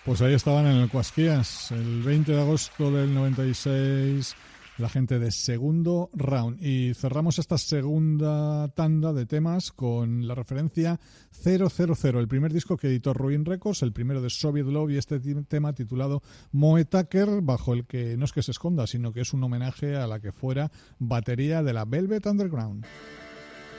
Pues ahí estaban en el Cuasquías, el 20 de agosto del 96, la gente de Segundo Round. Y cerramos esta segunda tanda de temas con la referencia 000, el primer disco que editó Ruin Records, el primero de Soviet Love, y este tema titulado Moe Tucker, bajo el que no es que se esconda, sino que es un homenaje a la que fuera batería de la Velvet Underground.